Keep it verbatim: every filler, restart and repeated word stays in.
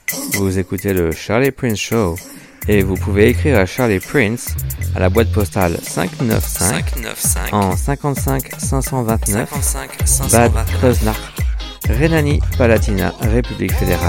Vous écoutez le Charlie Prince Show et vous pouvez écrire à Charlie Prince à la boîte postale cinq neuf cinq en cinquante-cinq cinq cent vingt-neuf Bad Kreuznach, Rhénanie-Palatinat, République fédérale